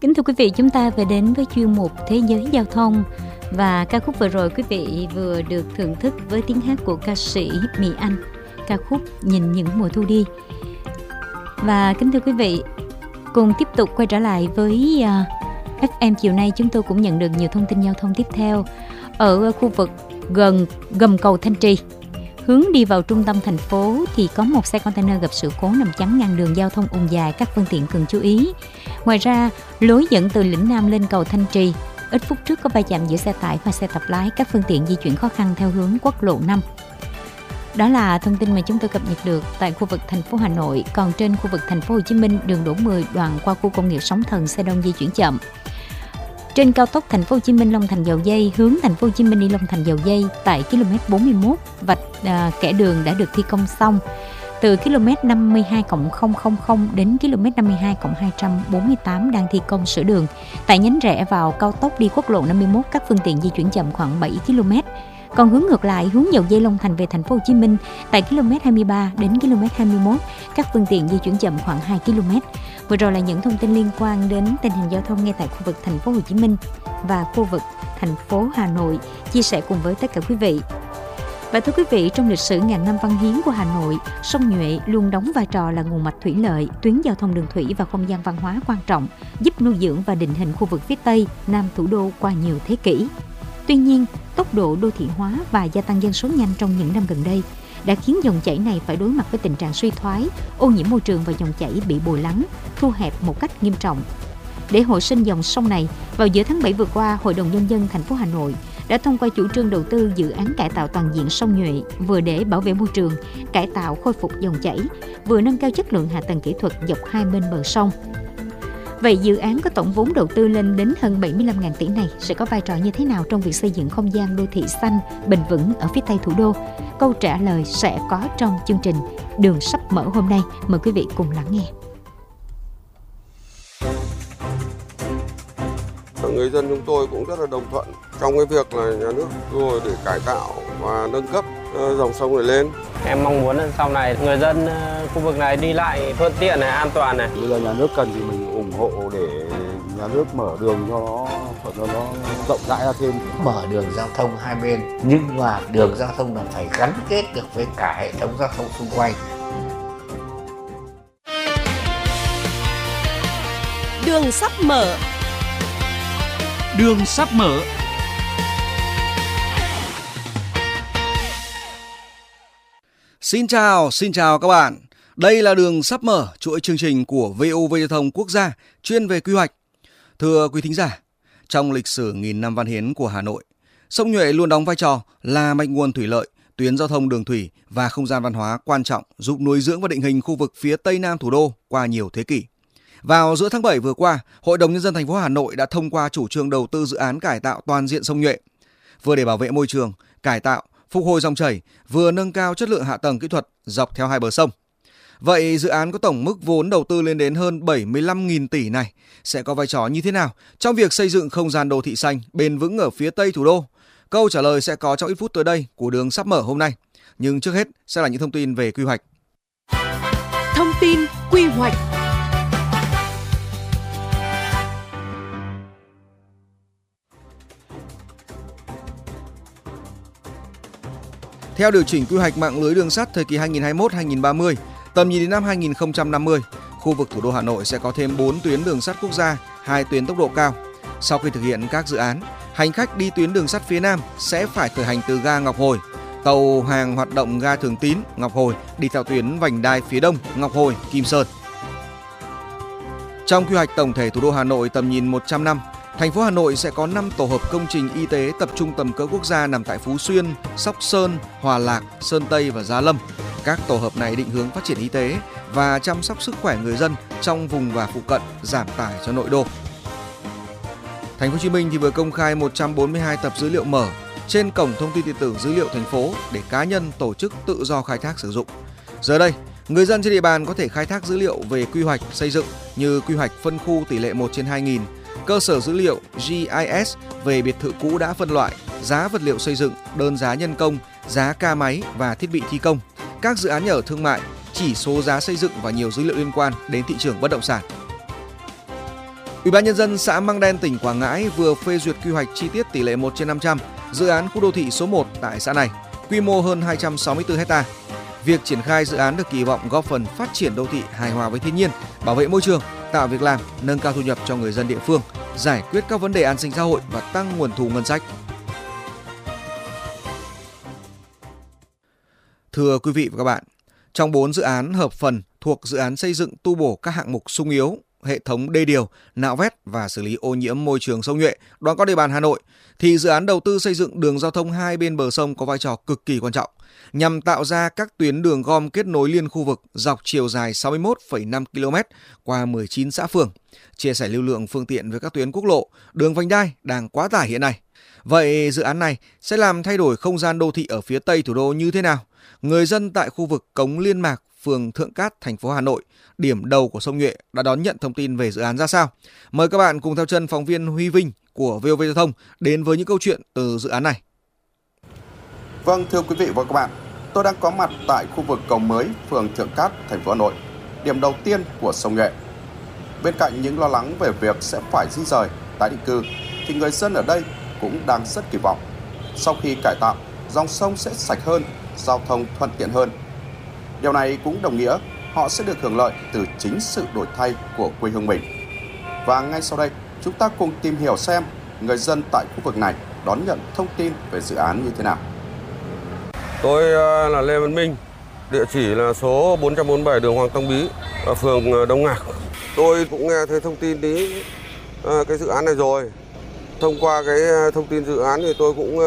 Kính thưa quý vị, chúng ta về đến với chuyên mục Thế giới giao thông. Và ca khúc vừa rồi quý vị vừa được thưởng thức với tiếng hát của ca sĩ Mỹ Anh, ca khúc Nhìn những mùa thu đi. Và kính thưa quý vị, cùng tiếp tục quay trở lại với FM chiều nay, chúng tôi cũng nhận được nhiều thông tin giao thông tiếp theo. Ở khu vực gần gầm cầu Thanh Trì, hướng đi vào trung tâm thành phố thì có một xe container gặp sự cố nằm chắn ngang đường giao thông ùn dài, các phương tiện cần chú ý. Ngoài ra, lối dẫn từ Lĩnh Nam lên cầu Thanh Trì, ít phút trước có va chạm giữa xe tải và xe tập lái, các phương tiện di chuyển khó khăn theo hướng quốc lộ 5. Đó là thông tin mà chúng tôi cập nhật được tại khu vực thành phố Hà Nội. Còn trên khu vực thành phố Hồ Chí Minh, đường Đỗ 10 đoạn qua khu công nghiệp Sóng Thần, xe đông di chuyển chậm. Trên cao tốc thành phố Hồ Chí Minh Long Thành Dầu Giây, hướng thành phố Hồ Chí Minh đi Long Thành Dầu Giây, tại km 41, vạch kẻ đường đã được thi công xong. Từ km 52+000 đến km 52+248 đang thi công sửa đường. Tại nhánh rẽ vào cao tốc đi quốc lộ 51, các phương tiện di chuyển chậm khoảng 7 km. Còn hướng ngược lại, hướng Dầu Giây Long Thành về thành phố Hồ Chí Minh, tại km 23 đến km 21, các phương tiện di chuyển chậm khoảng 2 km. Vừa rồi là những thông tin liên quan đến tình hình giao thông ngay tại khu vực thành phố Hồ Chí Minh và khu vực thành phố Hà Nội, chia sẻ cùng với tất cả quý vị. Và thưa quý vị, trong lịch sử ngàn năm văn hiến của Hà Nội, sông Nhuệ luôn đóng vai trò là nguồn mạch thủy lợi, tuyến giao thông đường thủy và không gian văn hóa quan trọng, giúp nuôi dưỡng và định hình khu vực phía Tây, Nam thủ đô qua nhiều thế kỷ. Tuy nhiên, tốc độ đô thị hóa và gia tăng dân số nhanh trong những năm gần đây đã khiến dòng chảy này phải đối mặt với tình trạng suy thoái, ô nhiễm môi trường và dòng chảy bị bồi lắng, thu hẹp một cách nghiêm trọng. Để hồi sinh dòng sông này, vào giữa tháng 7 vừa qua, Hội đồng Nhân dân thành phố Hà Nội đã thông qua chủ trương đầu tư dự án cải tạo toàn diện sông Nhuệ, vừa để bảo vệ môi trường, cải tạo khôi phục dòng chảy, vừa nâng cao chất lượng hạ tầng kỹ thuật dọc hai bên bờ sông. Vậy dự án có tổng vốn đầu tư lên đến hơn 75.000 tỷ này sẽ có vai trò như thế nào trong việc xây dựng không gian đô thị xanh, bền vững ở phía Tây thủ đô? Câu trả lời sẽ có trong chương trình Đường sắp mở hôm nay. Mời quý vị cùng lắng nghe. Người dân chúng tôi cũng rất là đồng thuận trong cái việc là nhà nước rồi để cải tạo và nâng cấp dòng sông này lên. Em mong muốn sau này người dân khu vực này đi lại thuận tiện này, an toàn này. Bây giờ nhà nước cần thì mình ủng hộ để nhà nước mở đường cho nó rộng rãi ra thêm. Mở đường giao thông hai bên, nhưng mà đường giao thông là phải gắn kết được với cả hệ thống giao thông xung quanh. Đường sắp mở. Đường sắp mở. Xin chào các bạn. Đây là Đường sắp mở, chuỗi chương trình của VOV Giao thông Quốc gia chuyên về quy hoạch. Thưa quý thính giả, trong lịch sử nghìn năm văn hiến của Hà Nội, sông Nhuệ luôn đóng vai trò là mạch nguồn thủy lợi, tuyến giao thông đường thủy và không gian văn hóa quan trọng, giúp nuôi dưỡng và định hình khu vực phía Tây Nam thủ đô qua nhiều thế kỷ. Vào giữa tháng 7 vừa qua, Hội đồng Nhân dân thành phố Hà Nội đã thông qua chủ trương đầu tư dự án cải tạo toàn diện sông Nhuệ, vừa để bảo vệ môi trường, cải tạo, phục hồi dòng chảy, vừa nâng cao chất lượng hạ tầng kỹ thuật dọc theo hai bờ sông. Vậy dự án có tổng mức vốn đầu tư lên đến hơn 75.000 tỷ này sẽ có vai trò như thế nào trong việc xây dựng không gian đô thị xanh bền vững ở phía Tây thủ đô? Câu trả lời sẽ có trong ít phút tới đây của Đường sắp mở hôm nay. Nhưng trước hết sẽ là những thông tin về quy hoạch. Thông tin quy hoạch. Theo điều chỉnh quy hoạch mạng lưới đường sắt thời kỳ 2021-2030, tầm nhìn đến năm 2050, khu vực thủ đô Hà Nội sẽ có thêm 4 tuyến đường sắt quốc gia, 2 tuyến tốc độ cao. Sau khi thực hiện các dự án, hành khách đi tuyến đường sắt phía Nam sẽ phải khởi hành từ ga Ngọc Hồi. Tàu hàng hoạt động ga Thường Tín, Ngọc Hồi đi theo tuyến vành đai phía Đông, Ngọc Hồi, Kim Sơn. Trong quy hoạch tổng thể thủ đô Hà Nội tầm nhìn 100 năm, thành phố Hà Nội sẽ có 5 tổ hợp công trình y tế tập trung tầm cỡ quốc gia nằm tại Phú Xuyên, Sóc Sơn, Hòa Lạc, Sơn Tây và Gia Lâm. Các tổ hợp này định hướng phát triển y tế và chăm sóc sức khỏe người dân trong vùng và phụ cận, giảm tải cho nội đô. Thành phố Hồ Chí Minh thì vừa công khai 142 tập dữ liệu mở trên cổng thông tin điện tử dữ liệu thành phố để cá nhân, tổ chức tự do khai thác sử dụng. Giờ đây, người dân trên địa bàn có thể khai thác dữ liệu về quy hoạch xây dựng như quy hoạch phân khu tỷ lệ 1/2000, cơ sở dữ liệu GIS về biệt thự cũ đã phân loại, giá vật liệu xây dựng, đơn giá nhân công, giá ca máy và thiết bị thi công, các dự án nhà ở thương mại, chỉ số giá xây dựng và nhiều dữ liệu liên quan đến thị trường bất động sản. Ủy ban nhân dân xã Măng Đen, tỉnh Quảng Ngãi vừa phê duyệt quy hoạch chi tiết tỷ lệ 1/500 dự án khu đô thị số 1 tại xã này, quy mô hơn 264 ha. Việc triển khai dự án được kỳ vọng góp phần phát triển đô thị hài hòa với thiên nhiên, bảo vệ môi trường, tạo việc làm, nâng cao thu nhập cho người dân địa phương, giải quyết các vấn đề an sinh xã hội và tăng nguồn thu ngân sách. Thưa quý vị và các bạn, trong 4 dự án hợp phần thuộc dự án xây dựng tu bổ các hạng mục xung yếu, hệ thống đê điều, nạo vét và xử lý ô nhiễm môi trường sông Nhuệ đoạn qua địa bàn Hà Nội, thì dự án đầu tư xây dựng đường giao thông hai bên bờ sông có vai trò cực kỳ quan trọng nhằm tạo ra các tuyến đường gom kết nối liên khu vực dọc chiều dài 61,5 km qua 19 xã phường, chia sẻ lưu lượng phương tiện với các tuyến quốc lộ, đường vành đai đang quá tải hiện nay. Vậy dự án này sẽ làm thay đổi không gian đô thị ở phía Tây thủ đô như thế nào? Người dân tại khu vực Cống Liên Mạc, phường Thượng Cát, thành phố Hà Nội, điểm đầu của sông Nhuệ đã đón nhận thông tin về dự án ra sao? Mời các bạn cùng theo chân phóng viên Huy Vinh của VOV Giao thông đến với những câu chuyện từ dự án này. Vâng, thưa quý vị và các bạn, tôi đang có mặt tại khu vực cầu mới, phường Thượng Cát, thành phố Hà Nội, điểm đầu tiên của sông Nhuệ. Bên cạnh những lo lắng về việc sẽ phải di rời, tái định cư, thì người dân ở đây cũng đang rất kỳ vọng. Sau khi cải tạo, dòng sông sẽ sạch hơn, giao thông thuận tiện hơn. Điều này cũng đồng nghĩa họ sẽ được hưởng lợi từ chính sự đổi thay của quê hương mình. Và ngay sau đây, chúng ta cùng tìm hiểu xem người dân tại khu vực này đón nhận thông tin về dự án như thế nào. Tôi là Lê Văn Minh, địa chỉ là số 447 đường Hoàng Tông Bí, ở phường Đông Ngạc. Tôi cũng nghe thấy thông tin đến cái dự án này rồi. Thông qua cái thông tin dự án thì tôi cũng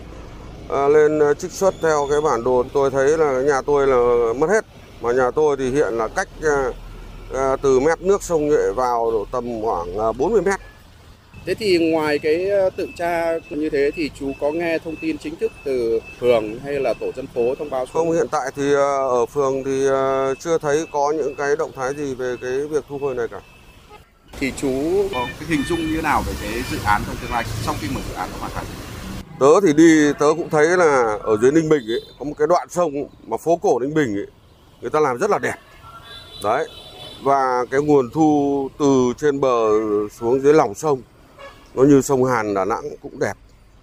lên trích xuất theo cái bản đồ. Tôi thấy là nhà tôi là mất hết, mà nhà tôi thì hiện là cách từ mép nước sông Nhuệ vào độ tầm khoảng 40 mét. Thế thì ngoài cái tự tra như thế thì chú có nghe thông tin chính thức từ phường hay là tổ dân phố thông báo? Không, hiện tại thì ở phường thì chưa thấy có những cái động thái gì về cái việc thu hồi này cả. Thì chú có cái hình dung như nào về cái dự án trong tương lai sau khi mà dự án nó hoàn thành? Tớ thì đi, tớ cũng thấy là ở dưới Ninh Bình ấy, có một cái đoạn sông mà phố cổ Ninh Bình ấy, người ta làm rất là đẹp. Đấy. Và cái nguồn thu từ trên bờ xuống dưới lòng sông, nó như sông Hàn Đà Nẵng cũng đẹp.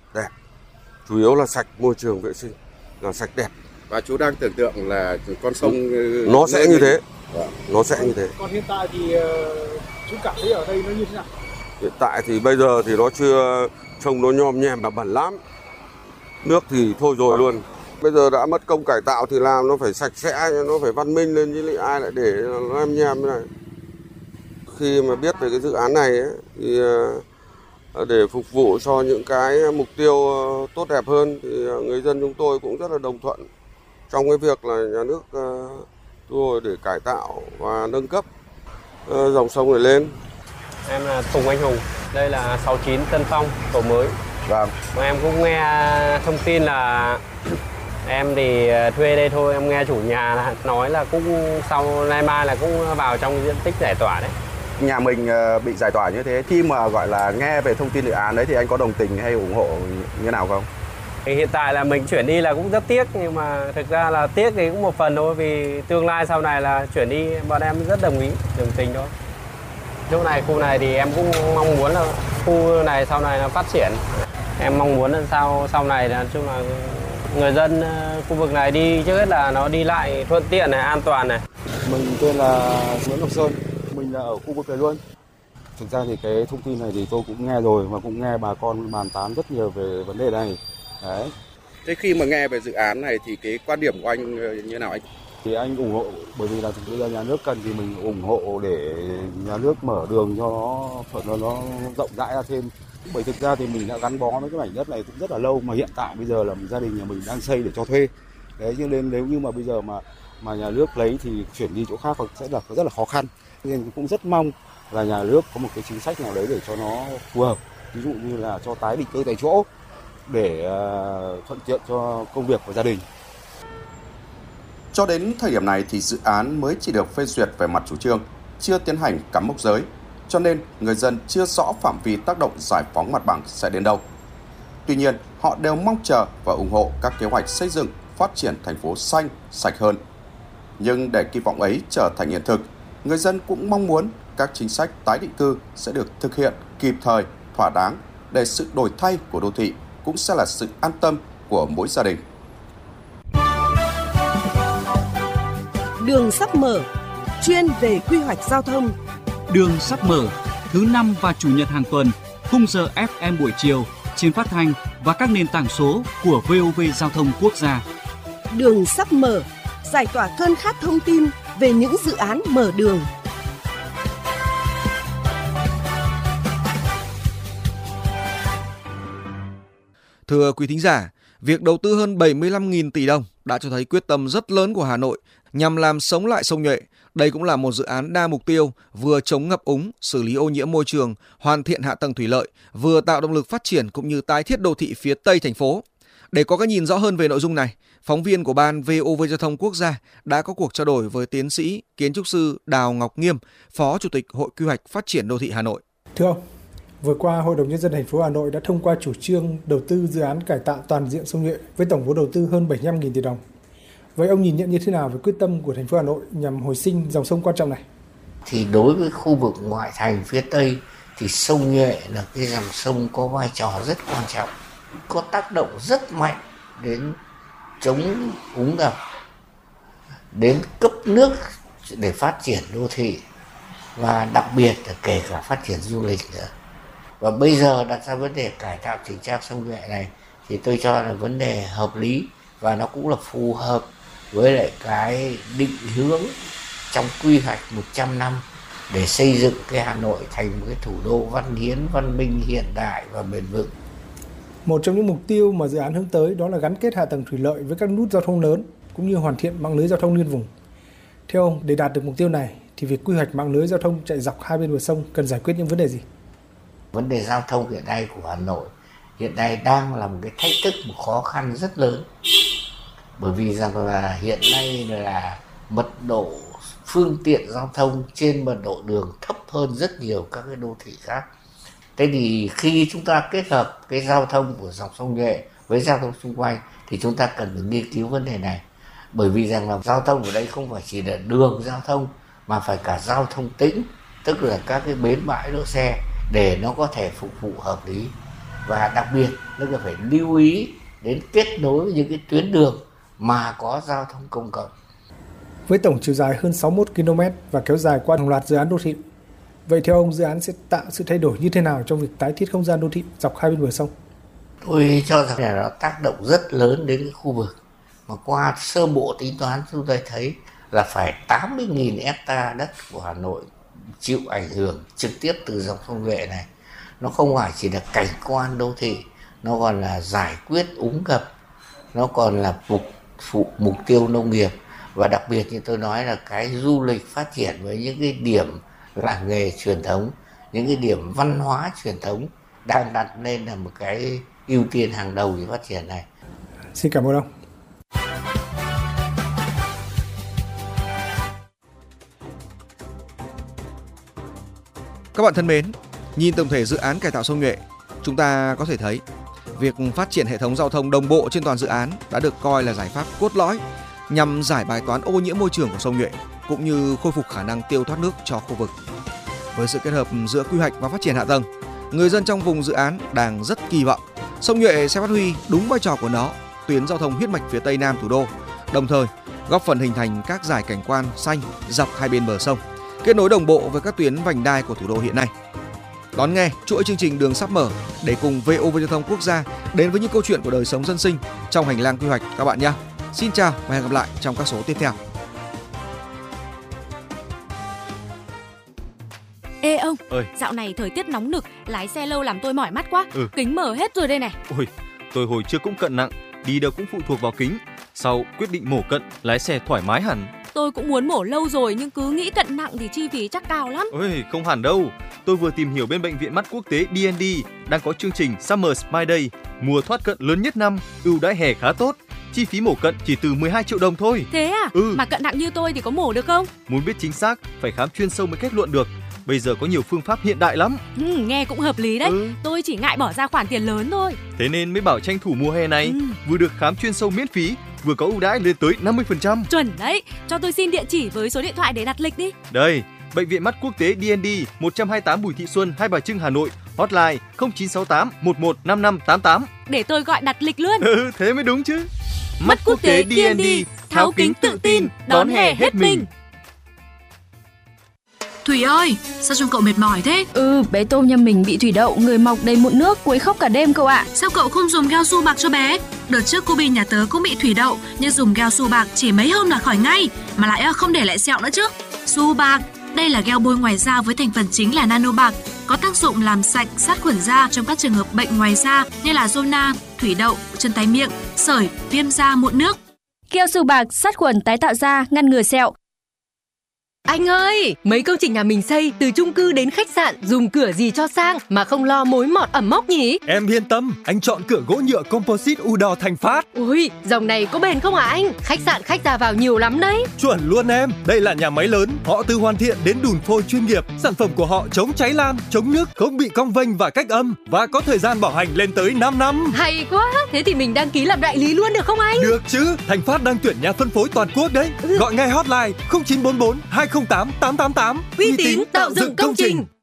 Chủ yếu là sạch, môi trường vệ sinh, là sạch đẹp. Và chú đang tưởng tượng là con sông nó sẽ như thế. Nó sẽ như thế. Còn hiện tại thì chú cảm thấy ở đây nó như thế nào? Hiện tại thì bây giờ thì nó chưa, trông nó nhom nhem và bẩn lắm. Nước thì thôi rồi luôn. Bây giờ đã mất công cải tạo thì làm nó phải sạch sẽ, nó phải văn minh lên, chứ lại ai lại để nó em nhem thế này. Khi mà biết về cái dự án này ấy, thì để phục vụ cho những cái mục tiêu tốt đẹp hơn thì người dân chúng tôi cũng rất là đồng thuận trong cái việc là nhà nước thu hồi để cải tạo và nâng cấp dòng sông này lên. Em là Tùng Anh Hùng, đây là 69 Tân Phong, tổ mới. Vâng. Mà em cũng nghe thông tin là em thì thuê đây thôi, em nghe chủ nhà nói là cũng sau nay mai là cũng vào trong diện tích giải tỏa đấy. Nhà mình bị giải tỏa như thế, khi mà gọi là nghe về thông tin dự án đấy thì anh có đồng tình hay ủng hộ như nào không? Hiện tại là mình chuyển đi là cũng rất tiếc, nhưng mà thực ra là tiếc thì cũng một phần thôi, vì tương lai sau này là chuyển đi bọn em rất đồng tình thôi. Chỗ này, khu này thì em cũng mong muốn là khu này sau này là phát triển. Em mong muốn là sau này là chung là người dân khu vực này đi trước hết là nó đi lại thuận tiện này, an toàn này. Mình tên là Nguyễn Ngọc Sơn, mình là ở khu vực này luôn. Thực ra thì cái thông tin này thì tôi cũng nghe rồi và cũng nghe bà con bàn tán rất nhiều về vấn đề này. Đấy. Thế khi mà nghe về dự án này thì cái quan điểm của anh như nào anh? Thì anh ủng hộ, bởi vì là bây giờ nhà nước cần thì mình ủng hộ để nhà nước mở đường cho nó rộng rãi ra thêm. Bởi thực ra thì mình đã gắn bó với cái mảnh đất này cũng rất là lâu, mà hiện tại bây giờ là gia đình nhà mình đang xây để cho thuê. Đấy, cho nên nếu như mà bây giờ mà nhà nước lấy thì chuyển đi chỗ khác sẽ là rất là khó khăn. Nên cũng rất mong là nhà nước có một cái chính sách nào đấy để cho nó phù hợp, ví dụ như là cho tái định cư tại chỗ để thuận tiện cho công việc của gia đình. Cho đến thời điểm này thì dự án mới chỉ được phê duyệt về mặt chủ trương, chưa tiến hành cắm mốc giới, cho nên người dân chưa rõ phạm vi tác động giải phóng mặt bằng sẽ đến đâu. Tuy nhiên, họ đều mong chờ và ủng hộ các kế hoạch xây dựng, phát triển thành phố xanh, sạch hơn. Nhưng để kỳ vọng ấy trở thành hiện thực, người dân cũng mong muốn các chính sách tái định cư sẽ được thực hiện kịp thời, thỏa đáng để sự đổi thay của đô thị cũng sẽ là sự an tâm của mỗi gia đình. Đường sắp mở, chuyên về quy hoạch giao thông. Đường sắp mở, thứ 5 và Chủ nhật hàng tuần, khung giờ FM buổi chiều trên phát thanh và các nền tảng số của VOV Giao thông Quốc gia. Đường sắp mở, giải tỏa cơn khát thông tin về những dự án mở đường. Thưa quý thính giả, việc đầu tư hơn 75.000 tỷ đồng đã cho thấy quyết tâm rất lớn của Hà Nội nhằm làm sống lại sông Nhuệ. Đây cũng là một dự án đa mục tiêu, vừa chống ngập úng, xử lý ô nhiễm môi trường, hoàn thiện hạ tầng thủy lợi, vừa tạo động lực phát triển cũng như tái thiết đô thị phía Tây thành phố. Để có cái nhìn rõ hơn về nội dung này, phóng viên của Ban VOV Giao thông Quốc gia đã có cuộc trao đổi với tiến sĩ, kiến trúc sư Đào Ngọc Nghiêm, Phó Chủ tịch Hội Quy hoạch Phát triển Đô thị Hà Nội. Thưa ông, vừa qua Hội đồng Nhân dân thành phố Hà Nội đã thông qua chủ trương đầu tư dự án cải tạo toàn diện sông Nhuệ với tổng vốn đầu tư hơn 75.000 tỷ đồng. Vậy ông nhìn nhận như thế nào về quyết tâm của thành phố Hà Nội nhằm hồi sinh dòng sông quan trọng này? Thì đối với khu vực ngoại thành phía Tây thì sông Nhuệ là cái dòng sông có vai trò rất quan trọng, có tác động rất mạnh đến chống úng ngập, đến cấp nước để phát triển đô thị và đặc biệt là kể cả phát triển du lịch nữa. Và bây giờ đặt ra vấn đề cải tạo chỉnh trang sông Nhuệ này thì tôi cho là vấn đề hợp lý và nó cũng là phù hợp với lại cái định hướng trong quy hoạch 100 năm để xây dựng cái Hà Nội thành một cái thủ đô văn hiến, văn minh, hiện đại và bền vững. Một trong những mục tiêu mà dự án hướng tới đó là gắn kết hạ tầng thủy lợi với các nút giao thông lớn cũng như hoàn thiện mạng lưới giao thông liên vùng. Theo ông, để đạt được mục tiêu này thì việc quy hoạch mạng lưới giao thông chạy dọc hai bên bờ sông cần giải quyết những vấn đề gì? Vấn đề giao thông hiện nay của Hà Nội hiện nay đang là một cái thách thức, một khó khăn rất lớn. Bởi vì rằng là hiện nay là mật độ phương tiện giao thông trên mật độ đường thấp hơn rất nhiều các cái đô thị khác. Thế thì khi chúng ta kết hợp cái giao thông của dòng sông Nhuệ với giao thông xung quanh thì chúng ta cần phải nghiên cứu vấn đề này. Bởi vì rằng là giao thông ở đây không phải chỉ là đường giao thông mà phải cả giao thông tĩnh, tức là các cái bến bãi đỗ xe để nó có thể phục vụ hợp lý. Và đặc biệt nó cần phải lưu ý đến kết nối với những cái tuyến đường mà có giao thông công cộng. Với tổng chiều dài hơn 61 km và kéo dài qua hàng loạt dự án đô thị, vậy theo ông dự án sẽ tạo sự thay đổi như thế nào trong việc tái thiết không gian đô thị dọc hai bên bờ sông? Tôi cho rằng là nó tác động rất lớn đến cái khu vực. Mà qua sơ bộ tính toán chúng tôi thấy là phải 80.000 hectare đất của Hà Nội chịu ảnh hưởng trực tiếp từ dòng sông Nhuệ này. Nó không phải chỉ là cảnh quan đô thị, nó còn là giải quyết úng ngập, nó còn là mục tiêu nông nghiệp. Và đặc biệt như tôi nói là cái du lịch phát triển với những cái điểm làng nghề truyền thống, những cái điểm văn hóa truyền thống đang đặt lên là một cái ưu tiên hàng đầu để phát triển này. Xin cảm ơn ông. Các bạn thân mến, nhìn tổng thể dự án cải tạo sông Nhuệ, chúng ta có thể thấy việc phát triển hệ thống giao thông đồng bộ trên toàn dự án đã được coi là giải pháp cốt lõi nhằm giải bài toán ô nhiễm môi trường của sông Nhuệ cũng như khôi phục khả năng tiêu thoát nước cho khu vực. Với sự kết hợp giữa quy hoạch và phát triển hạ tầng, người dân trong vùng dự án đang rất kỳ vọng sông Nhuệ sẽ phát huy đúng vai trò của nó, tuyến giao thông huyết mạch phía Tây Nam thủ đô, đồng thời góp phần hình thành các dải cảnh quan xanh dọc hai bên bờ sông, kết nối đồng bộ với các tuyến vành đai của thủ đô hiện nay. Đón nghe chuỗi chương trình Đường sắp mở để cùng VOV Giao thông Quốc gia đến với những câu chuyện của đời sống dân sinh trong hành lang quy hoạch các bạn nhé. Xin chào và hẹn gặp lại trong các số tiếp theo. Ê ông, dạo này thời tiết nóng nực, lái xe lâu làm tôi mỏi mắt quá. Kính mở hết rồi đây này. Ôi, tôi hồi trước cũng cận nặng, đi đâu cũng phụ thuộc vào kính. Sau quyết định mổ cận, lái xe thoải mái hẳn. Tôi cũng muốn mổ lâu rồi nhưng cứ nghĩ cận nặng thì chi phí chắc cao lắm. Ôi, không hẳn đâu. Tôi vừa tìm hiểu bên bệnh viện mắt quốc tế D&D đang có chương trình Summer Smile Day, mùa thoát cận lớn nhất năm, ưu đãi hè khá tốt. Chi phí mổ cận chỉ từ 12 triệu đồng thôi. Thế à? Mà cận nặng như tôi thì có mổ được không? Muốn biết chính xác, phải khám chuyên sâu mới kết luận được. Bây giờ có nhiều phương pháp hiện đại lắm. Nghe cũng hợp lý đấy. Tôi chỉ ngại bỏ ra khoản tiền lớn thôi. Thế nên mới bảo tranh thủ mùa hè này, vừa được khám chuyên sâu miễn phí, vừa có ưu đãi lên tới 50%. Chuẩn đấy. Cho tôi xin địa chỉ với số điện thoại để đặt lịch đi. Đây, Bệnh viện Mắt Quốc tế DND 128 Bùi Thị Xuân, Hai Bà Trưng, Hà Nội. Hotline 0968 11 5588. Để tôi gọi đặt lịch luôn. Thế mới đúng chứ. Mắt Quốc tế DND, tháo kính tự tin, đón hè hết mình. Thủy ơi, sao trông cậu mệt mỏi thế? Bé Tôm nhà mình bị thủy đậu, người mọc đầy mụn nước, quấy khóc cả đêm cậu ạ. Sao cậu không dùng gel su bạc cho bé? Đợt trước cô Bi nhà tớ cũng bị thủy đậu, nhưng dùng gel su bạc chỉ mấy hôm là khỏi ngay, mà lại không để lại sẹo nữa chứ. Su bạc, đây là gel bôi ngoài da với thành phần chính là nano bạc, có tác dụng làm sạch, sát khuẩn da trong các trường hợp bệnh ngoài da như là zona, thủy đậu, chân tay miệng, sởi, viêm da, mụn nước. Gel su bạc sát khuẩn tái tạo da, ngăn ngừa sẹo. Anh ơi, mấy công trình nhà mình xây từ chung cư đến khách sạn, dùng cửa gì cho sang mà không lo mối mọt ẩm mốc nhỉ? Em yên tâm, anh chọn cửa gỗ nhựa composite Udor Thành Phát. Ui, dòng này có bền không hả anh? Khách sạn khách ra vào nhiều lắm đấy. Chuẩn luôn em, đây là nhà máy lớn, họ từ hoàn thiện đến đùn phôi chuyên nghiệp. Sản phẩm của họ chống cháy lan, chống nước, không bị cong vênh và cách âm và có thời gian bảo hành lên tới 5 năm. Hay quá, thế thì mình đăng ký làm đại lý luôn được không anh? Được chứ, Thành Phát đang tuyển nhà phân phối toàn quốc đấy. Gọi ngay hotline 0944 208 888. Uy tín tạo dựng công trình.